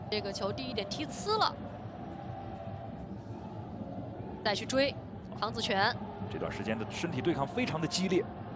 这个球第一点踢呲了，再去追唐子权。 这段时间的身体对抗非常的激烈。